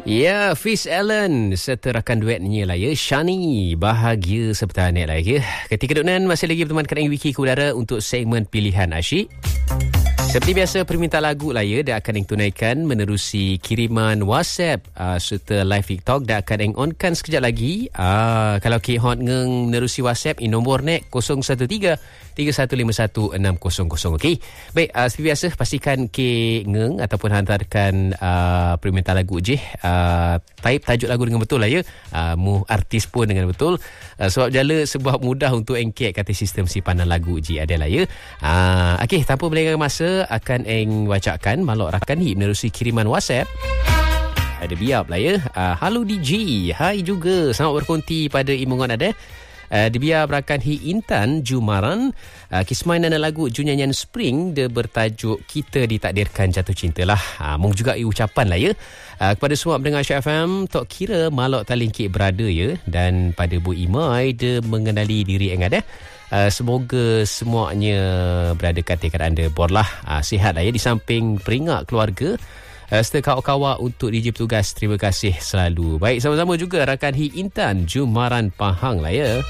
Ya, Fiz Allen serta rakan duetnya lah ya, Shani. Bahagia serta anak lah ya. Ketika dunan masih lagi bertemankan Wiki ke udara untuk segmen Pilihan Asyik. Seperti biasa, permintaan lagu lah ya, dah akan tunaikan menerusi kiriman WhatsApp serta live TikTok. Dah akan onkan sekejap lagi. Kalau K Hot ngeng menerusi WhatsApp, nombor nek 013-3151-600. Okey. Baik, seperti biasa, pastikan K ngeng ataupun hantarkan permintaan lagu je. Type tajuk lagu dengan betul lah ya. Mu artis pun dengan betul. Sebab jala sebab mudah untuk engkek kata sistem simpanan lagu je adalah ya. Okey, tanpa melengahkan masa, akan bacakan malok rakan hip menerusi kiriman WhatsApp. Ada biap lah ya. Halo DJ, hai juga, selamat berkonti pada imungan ada. Dia rakan Hi Intan Jumaran. Kismainan lagu Junyanyan Spring dia bertajuk Kita Ditakdirkan Jatuh Cinta lah. Mung juga ucapan lah ya. Kepada semua pendengar Syah FM, tok kira malok talingkik berada ya. Dan pada Bu Imai dia mengenali diri yang ada. Semoga semuanya berada kata anda borlah sihat lah ya, di samping peringat keluarga serta kawan-kawan untuk DJ petugas. Terima kasih selalu. Baik, sama-sama juga rakan Hi Intan Jumaran Pahang lah ya.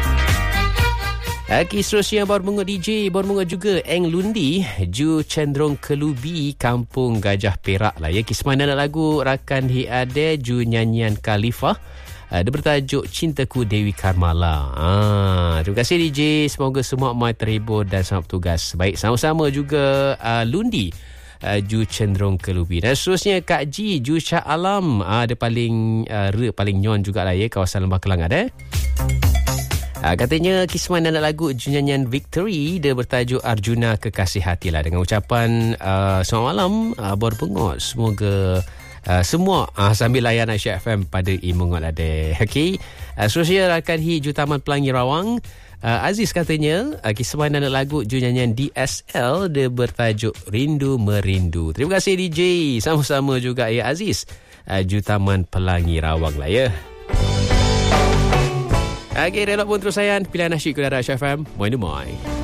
Seterusnya baru mengut DJ, baru mengut juga Eng Lundi Ju Cenderung Kelubi Kampung Gajah Perak lah ya. Kismainan lagu rakan Hi Ade Ju nyanyian Khalifah. Dia bertajuk Cintaku Dewi Karmala. Terima kasih DJ. Semoga semua mai terhibur dan selamat bertugas. Baik, sama-sama juga Lundi Ju Cenderung Kelubi. Dan seterusnya Kak Ji Ju Shah Alam. Dia paling paling nyon jugalah ya, kawasan Lembah Kelang ada. Katanya kisman anak lagu nyanyian Victory dia bertajuk Arjuna Kekasih Hati lah. Dengan ucapan selamat malam, berbengot. Semoga semua sambil layan Aisyah FM pada imungot ada. Okey. Seterusnya rakan Hi Ju Taman Pelangi Rawang. Aziz katanya kisah anak lagu Ju nyanyian DSL dia bertajuk Rindu Merindu. Terima kasih DJ. Sama-sama juga ya Aziz. Ju Taman Pelangi Rawang lah ya. Okey, relak pun terus sayang. Pilihan asyik ke Aisyah FM. Moi.